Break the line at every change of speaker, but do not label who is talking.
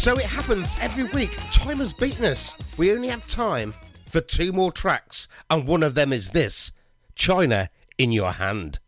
So it happens every week. Time has beaten us. We only have time for 2 more tracks, and one of them is this, China in Your Hand.